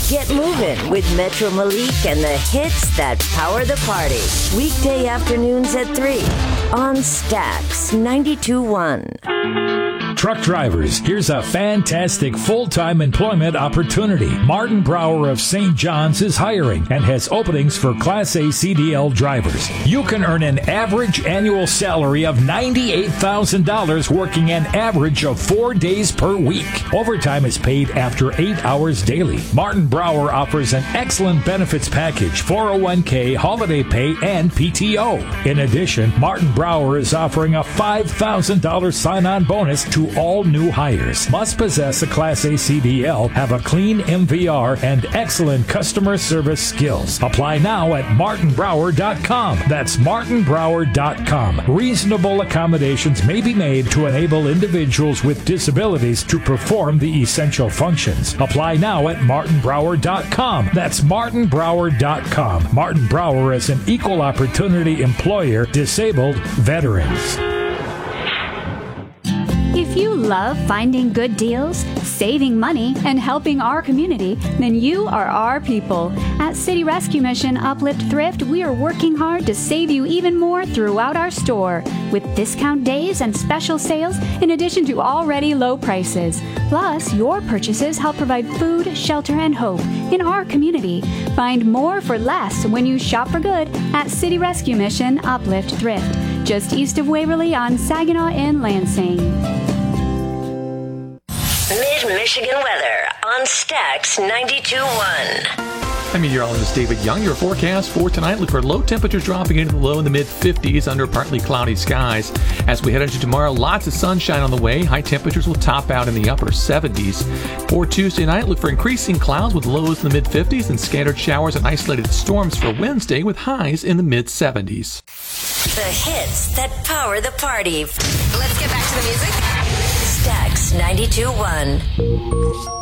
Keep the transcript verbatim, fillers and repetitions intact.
Get moving with Metro Malik and the hits that power the party. Weekday afternoons at three on Stax ninety-two point one. Truck drivers, here's a fantastic full-time employment opportunity. Martin Brower of Saint John's is hiring and has openings for Class A C D L drivers. You can earn an average annual salary of ninety-eight thousand dollars working an average of four days per week. Overtime is paid after eight hours daily. Martin Brower offers an excellent benefits package, four oh one k, holiday pay, and P T O. In addition, Martin Brower is offering a five thousand dollars sign-on bonus to all new hires. Must possess a Class A C D L, have a clean M V R, and excellent customer service skills. Apply now at martin brower dot com. That's martin brower dot com. Reasonable accommodations may be made to enable individuals with disabilities to perform the essential functions. Apply now at martin brower dot com. That's martin brower dot com. Martin Brower is an equal opportunity employer, disabled veterans. If you love finding good deals, saving money, and helping our community, then you are our people. At City Rescue Mission Uplift Thrift, we are working hard to save you even more throughout our store with discount days and special sales in addition to already low prices. Plus, your purchases help provide food, shelter, and hope in our community. Find more for less when you shop for good at City Rescue Mission Uplift Thrift, just east of Waverly on Saginaw in Lansing. Mid-Michigan weather on Stax ninety-two point one. I'm meteorologist David Young. Your forecast for tonight, look for low temperatures dropping into the low in the mid-fifties under partly cloudy skies. As we head into tomorrow, lots of sunshine on the way. High temperatures will top out in the upper seventies. For Tuesday night, look for increasing clouds with lows in the mid-fifties and scattered showers and isolated storms for Wednesday with highs in the mid-seventies. The hits that power the party. Let's get back to the music. Stax ninety-two point one.